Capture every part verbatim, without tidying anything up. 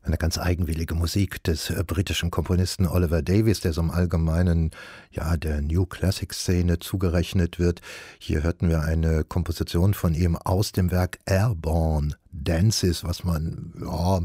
Eine ganz eigenwillige Musik des äh, britischen Komponisten Oliver Davies, der so im Allgemeinen ja der New Classic Szene zugerechnet wird. Hier hörten wir eine Komposition von ihm aus dem Werk Airborne Dances, was man ja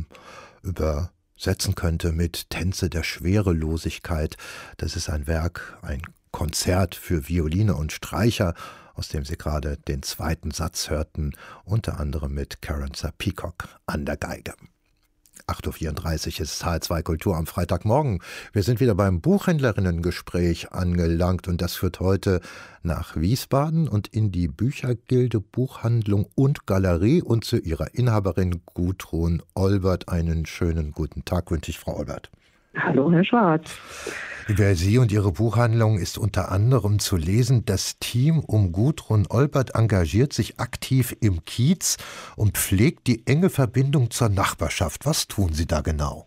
übersetzen könnte mit Tänze der Schwerelosigkeit. Das ist ein Werk, ein Konzert für Violine und Streicher, aus dem Sie gerade den zweiten Satz hörten, unter anderem mit Carenza Peacock an der Geige. acht Uhr vierunddreißig ist H R zwei Kultur am Freitagmorgen. Wir sind wieder beim Buchhändlerinnengespräch angelangt und das führt heute nach Wiesbaden und in die Büchergilde, Buchhandlung und Galerie und zu ihrer Inhaberin Gudrun Olbert. Einen schönen guten Tag wünsche ich, Frau Olbert. Hallo, Herr Schwarz. Über Sie und Ihre Buchhandlung ist unter anderem zu lesen, das Team um Gudrun Olbert engagiert sich aktiv im Kiez und pflegt die enge Verbindung zur Nachbarschaft. Was tun Sie da genau?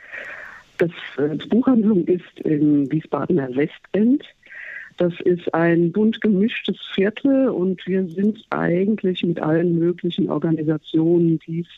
Das, äh, die Buchhandlung ist im Wiesbadener Westend. Das ist ein bunt gemischtes Viertel und wir sind eigentlich mit allen möglichen Organisationen, die es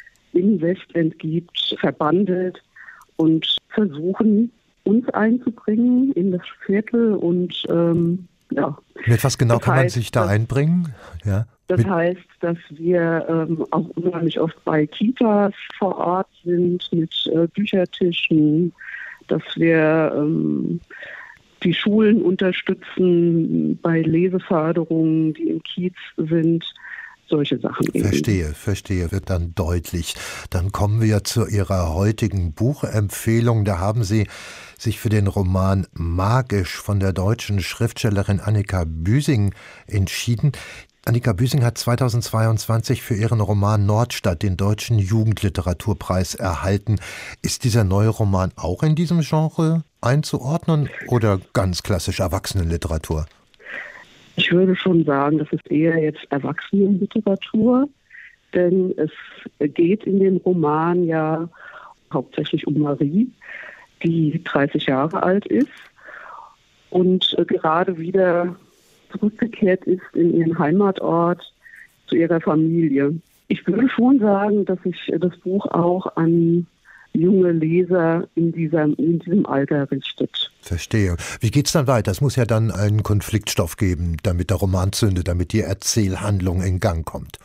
im Westend gibt, verbandelt und versuchen, uns einzubringen in das Viertel und ähm, ja. Mit was genau kann man heißt, sich da dass, einbringen? Ja. Das mit heißt, dass wir ähm, auch unheimlich oft bei Kitas vor Ort sind mit äh, Büchertischen, dass wir ähm, die Schulen unterstützen bei Leseförderungen, die im Kiez sind. Solche Sachen eben. Verstehe, verstehe, wird dann deutlich. Dann kommen wir zu Ihrer heutigen Buchempfehlung. Da haben Sie sich für den Roman Magisch von der deutschen Schriftstellerin Annika Büsing entschieden. Annika Büsing hat zweitausendzweiundzwanzig für ihren Roman Nordstadt den Deutschen Jugendliteraturpreis erhalten. Ist dieser neue Roman auch in diesem Genre einzuordnen oder ganz klassisch Erwachsenenliteratur? Ich würde schon sagen, das ist eher jetzt Erwachsenenliteratur, denn es geht in dem Roman ja hauptsächlich um Marie, die dreißig Jahre alt ist und gerade wieder zurückgekehrt ist in ihren Heimatort zu ihrer Familie. Ich würde schon sagen, dass sich das Buch auch an junge Leser in diesem, in diesem Alter richtet. Verstehe. Wie geht's dann weiter? Es muss ja dann einen Konfliktstoff geben, damit der Roman zündet, damit die Erzählhandlung in Gang kommt.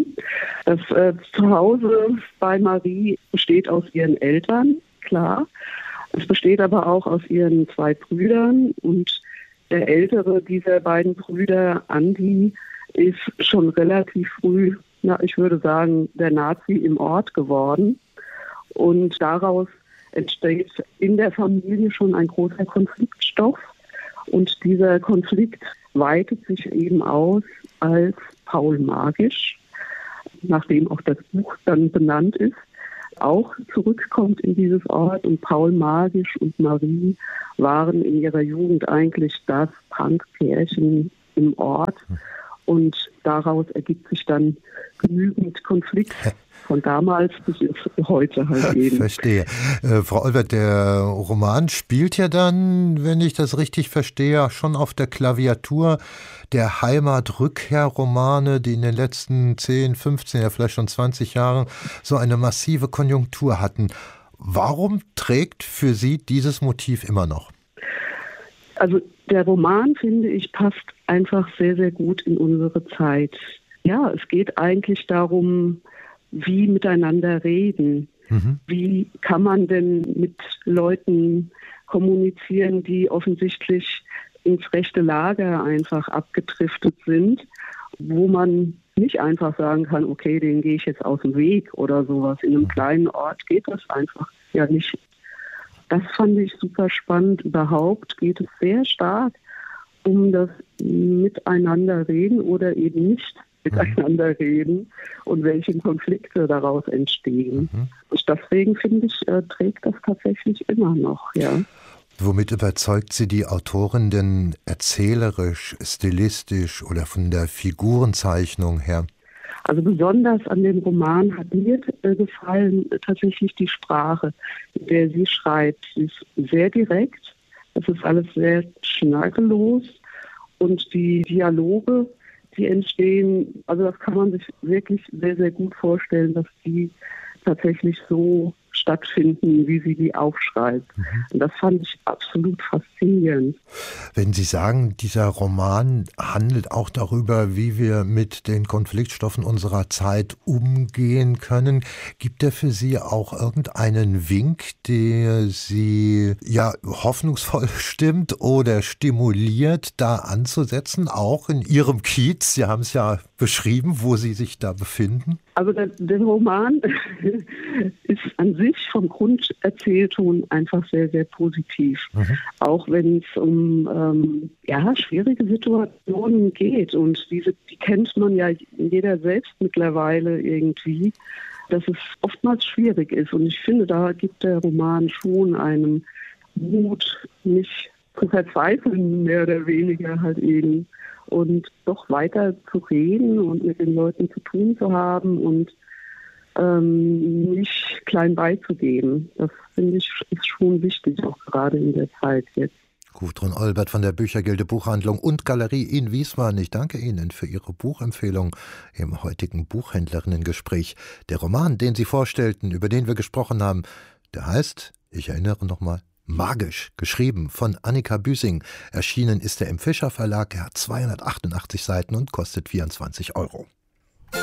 Das äh, Zuhause bei Marie besteht aus ihren Eltern, klar. Es besteht aber auch aus ihren zwei Brüdern und der ältere dieser beiden Brüder, Andi, ist schon relativ früh, na, ich würde sagen, der Nazi im Ort geworden. Und daraus entsteht in der Familie schon ein großer Konfliktstoff. Und dieser Konflikt weitet sich eben aus als Paul Magisch, nachdem auch das Buch dann benannt ist, auch zurückkommt in dieses Ort. Und Paul Magisch und Marie waren in ihrer Jugend eigentlich das Punk-Pärchen im Ort. Und daraus ergibt sich dann genügend Konflikt. Von damals bis heute halt eben. Verstehe. Äh, Frau Olbert, der Roman spielt ja dann, wenn ich das richtig verstehe, schon auf der Klaviatur der Heimatrückkehrromane, die in den letzten zehn, fünfzehn, ja vielleicht schon zwanzig Jahren so eine massive Konjunktur hatten. Warum trägt für Sie dieses Motiv immer noch? Also der Roman, finde ich, passt einfach sehr, sehr gut in unsere Zeit. Ja, es geht eigentlich darum, wie miteinander reden. Mhm. Wie kann man denn mit Leuten kommunizieren, die offensichtlich ins rechte Lager einfach abgedriftet sind, wo man nicht einfach sagen kann, okay, den gehe ich jetzt aus dem Weg oder sowas. In einem kleinen Ort geht das einfach ja nicht. Das fand ich super spannend. Überhaupt geht es sehr stark um das Miteinander reden oder eben nicht miteinander reden und welche Konflikte daraus entstehen. Mhm. Und deswegen finde ich, äh, trägt das tatsächlich immer noch, ja. Womit überzeugt Sie die Autorin denn erzählerisch, stilistisch oder von der Figurenzeichnung her? Also besonders an dem Roman hat mir äh, gefallen äh, tatsächlich die Sprache, in der sie schreibt. Sie ist sehr direkt, es ist alles sehr schnörkellos und die Dialoge, die entstehen, also das kann man sich wirklich sehr, sehr gut vorstellen, dass die tatsächlich so stattfinden, wie sie die aufschreibt. Mhm. Und das fand ich absolut faszinierend. Wenn Sie sagen, dieser Roman handelt auch darüber, wie wir mit den Konfliktstoffen unserer Zeit umgehen können, gibt er für Sie auch irgendeinen Wink, der Sie ja hoffnungsvoll stimmt oder stimuliert, da anzusetzen, auch in Ihrem Kiez? Sie haben es ja beschrieben, wo Sie sich da befinden. Also der, der Roman ist an sich vom Grunderzählton einfach sehr, sehr positiv. Mhm. Auch wenn es um ähm, ja, schwierige Situationen geht. Und diese, die kennt man ja jeder selbst mittlerweile irgendwie, dass es oftmals schwierig ist. Und ich finde, da gibt der Roman schon einem Mut, nicht zu verzweifeln, mehr oder weniger halt eben. Und doch weiter zu reden und mit den Leuten zu tun zu haben und ähm, nicht klein beizugeben. Das finde ich ist schon wichtig, auch gerade in der Zeit jetzt. Gudrun Olbert von der Büchergilde Buchhandlung und Galerie in Wiesbaden. Ich danke Ihnen für Ihre Buchempfehlung im heutigen Buchhändlerinnen-Gespräch. Der Roman, den Sie vorstellten, über den wir gesprochen haben, der heißt, ich erinnere nochmal, Magisch, geschrieben von Annika Büsing. Erschienen ist er im Fischer Verlag. Er hat zweihundertachtundachtzig Seiten und kostet vierundzwanzig Euro.